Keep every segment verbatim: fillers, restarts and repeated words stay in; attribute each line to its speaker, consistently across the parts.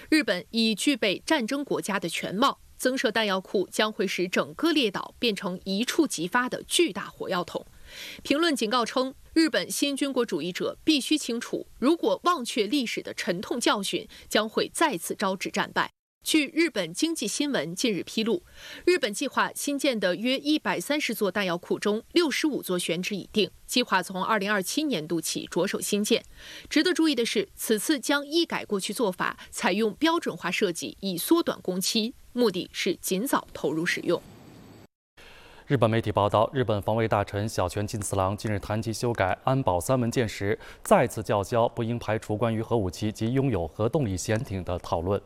Speaker 1: 日本已具备战争国家的全貌，增设弹药库将会使整个列岛变成一触即发的巨大火药桶。评论警告称，日本新军国主义者必须清楚，如果忘却历史的沉痛教训，将会再次招致战败。据日本经济新闻近日披露，日本计划新建的约一百三十座弹药库中，六十五座选址已定，计划从二零二七年度起着手新建。值得注意的是，此次将一改过去做法，采用标准化设计，以缩短工期，目的是尽早投入使用。
Speaker 2: 日本媒体报道，日本防卫大臣小泉进次郎近日谈及修改安保三文件时，再次叫嚣不应排除关于核武器及拥有核动力潜艇的讨论。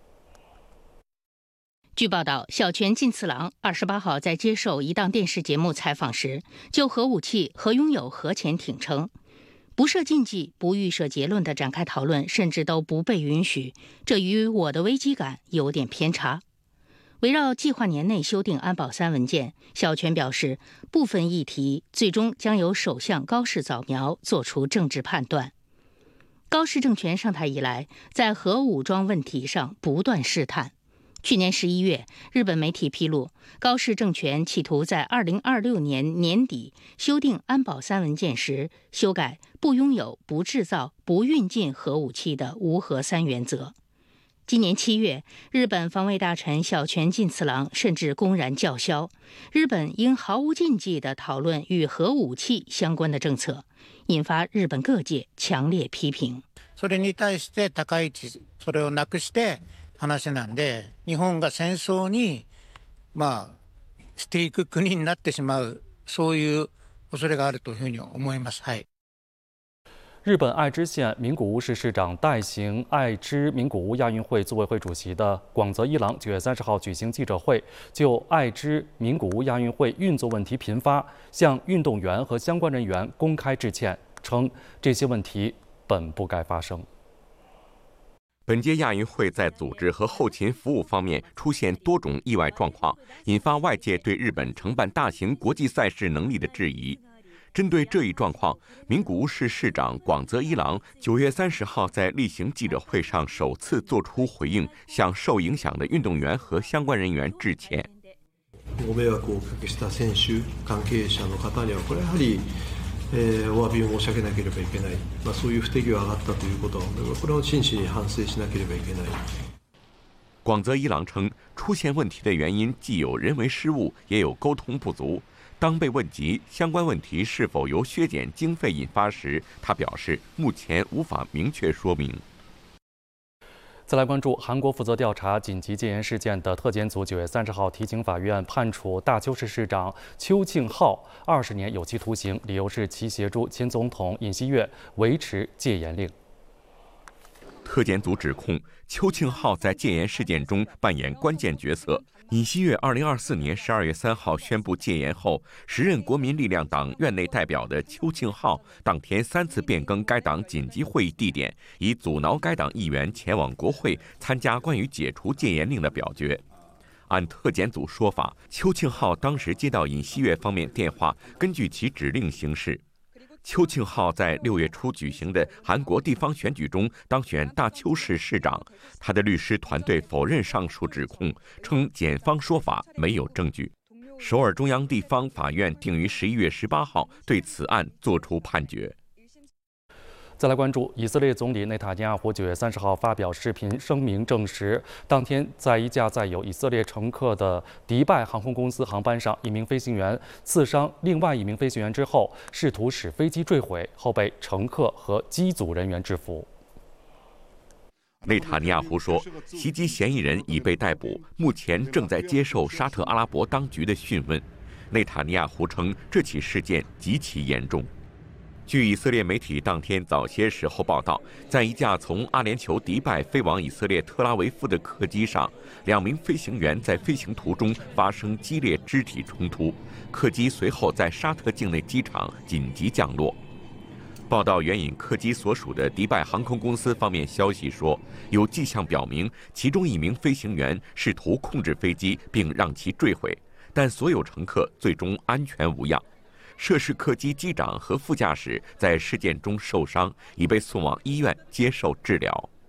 Speaker 3: 据报道，小泉进次郎二十八号在接受一档电视节目采访时，就核武器和拥有核潜艇称，不设禁忌、不预设结论的展开讨论，甚至都不被允许，这与我的危机感有点偏差。围绕计划年内修订安保三文件，小泉表示，部分议题最终将由首相高市早苗做出政治判断。高市政权上台以来，在核武装问题上不断试探。去年十一月，日本媒体披露，高市政权企图在二零二六年年底修订安保三文件时，修改不拥有、不制造、不运进核武器的无核三原则。今年七月，日本防卫大臣小泉进次郎甚至公然叫嚣，日本应毫无禁忌地讨论与核武器相关的政策，引发日本各界强烈批评。
Speaker 4: それに対して高市それをなくして話なんで、日本が戦争にまあしていく国になってしまう、そういう恐れがあるというふうに思います。はい。
Speaker 2: 日本爱知县名古屋市市长代行爱知名古屋亚运会组委会主席的广泽一郎九月三十号举行记者会，就爱知名古屋亚运会运作问题频发，向运动员和相关人员公开致歉，称这些问题本不该发生。
Speaker 5: 本届亚运会在组织和后勤服务方面出现多种意外状况，引发外界对日本承办大型国际赛事能力的质疑。针对这一状况，名古屋市市长广泽一郎九月三十号在例行记者会上首次作出回应，向受影响的运动员和相关人员致歉。
Speaker 6: ご迷惑をおかけした選手、関係者の方にはこれやはり、えー、お詫びを申し上げなければいけない、まあ、そういう不手際があったということは、これを真摯に反省しなければいけない。
Speaker 5: 广泽一郎称，出现问题的原因既有人为失误，也有沟通不足。当被问及相关问题是否由削减经费引发时，他表示目前无法明确说明。
Speaker 2: 再来关注韩国负责调查紧急戒严事件的特检组九月三十号提请法院判处大邱市市长邱庆浩二十年有期徒刑，理由是其协助前总统尹锡悦维持戒严令。
Speaker 5: 特检组指控邱庆浩在戒严事件中扮演关键角色。尹锡悦二零二四年十二月三号宣布戒严后，时任国民力量党院内代表的邱庆浩当天三次变更该党紧急会议地点，以阻挠该党议员前往国会参加关于解除戒严令的表决。按特检组说法，邱庆浩当时接到尹锡悦方面电话，根据其指令行事。邱庆浩在六月初举行的韩国地方选举中当选大邱市市长，他的律师团队否认上述指控，称检方说法没有证据。首尔中央地方法院定于十一月十八号对此案作出判决。
Speaker 2: 再来关注以色列总理内塔尼亚胡九月三十号发表视频声明，证实当天在一架载有以色列乘客的迪拜航空公司航班上，一名飞行员刺伤另外一名飞行员之后，试图使飞机坠毁，后被乘客和机组人员制服。
Speaker 5: 内塔尼亚胡说，袭击嫌疑人已被逮捕，目前正在接受沙特阿拉伯当局的讯问。内塔尼亚胡称，这起事件极其严重。据以色列媒体当天早些时候报道，在一架从阿联酋迪拜飞往以色列特拉维夫的客机上，两名飞行员在飞行途中发生激烈肢体冲突，客机随后在沙特境内机场紧急降落。报道援引客机所属的迪拜航空公司方面消息说，有迹象表明其中一名飞行员试图控制飞机并让其坠毁，但所有乘客最终安全无恙。涉事客机机长和副驾驶在事件中受伤，已被送往医院接受治疗。